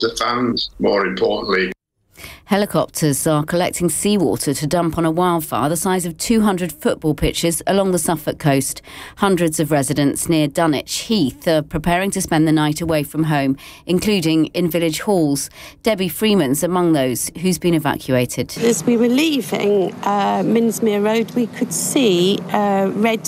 the fans, more importantly. Helicopters are collecting seawater to dump on a wildfire the size of 200 football pitches along the Suffolk coast. Hundreds of residents near Dunwich Heath are preparing to spend the night away from home, including in village halls. Debbie Freeman's among those who's been evacuated. As we were leaving Minsmere Road, we could see red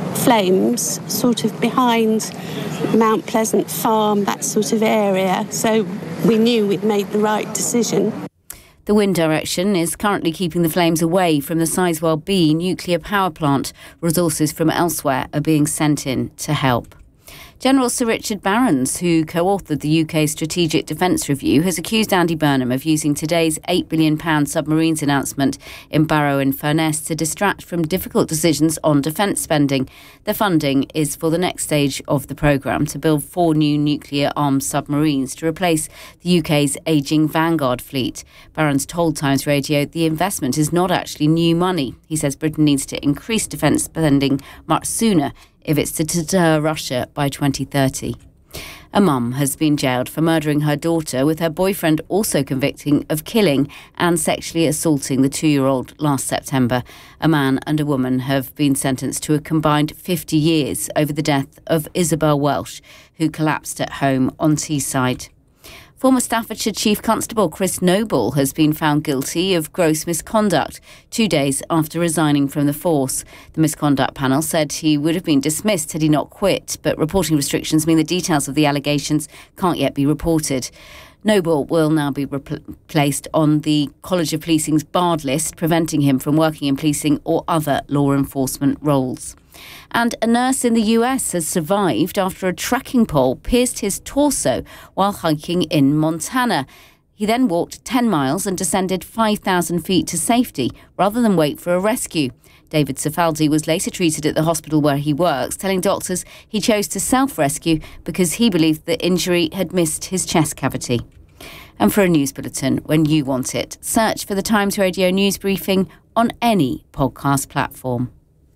flames sort of behind Mount Pleasant Farm, that sort of area. So we knew we'd made the right decision. The wind direction is currently keeping the flames away from the Sizewell B nuclear power plant. Resources from elsewhere are being sent in to help. General Sir Richard Barrons, who co-authored the UK Strategic Defence Review, has accused Andy Burnham of using today's £8 billion submarines announcement in Barrow-in-Furness to distract from difficult decisions on defence spending. The funding is for the next stage of the programme to build 4 new nuclear-armed submarines to replace the UK's ageing Vanguard fleet. Barrons told Times Radio the investment is not actually new money. He says Britain needs to increase defence spending much sooner if it's to deter Russia by 2030. A mum has been jailed for murdering her daughter, with her boyfriend also convicting of killing and sexually assaulting the 2-year-old last September. A man and a woman have been sentenced to a combined 50 years over the death of Isabel Welsh, who collapsed at home on Teesside. Former Staffordshire Chief Constable Chris Noble has been found guilty of gross misconduct 2 days after resigning from the force. The misconduct panel said he would have been dismissed had he not quit, but reporting restrictions mean the details of the allegations can't yet be reported. Noble will now be placed on the College of Policing's barred list, preventing him from working in policing or other law enforcement roles. And a nurse in the US has survived after a trekking pole pierced his torso while hiking in Montana. He then walked 10 miles and descended 5,000 feet to safety rather than wait for a rescue. David Cifaldi was later treated at the hospital where he works, telling doctors he chose to self-rescue because he believed the injury had missed his chest cavity. And for a news bulletin when you want it, search for the Times Radio News Briefing on any podcast platform.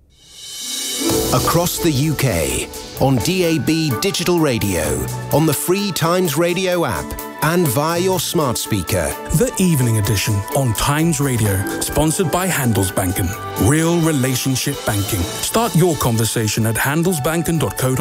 Across the UK, on DAB digital radio, on the free Times Radio app, and via your smart speaker. The Evening Edition on Times Radio, sponsored by Handelsbanken. Real relationship banking. Start your conversation at handelsbanken.co.uk.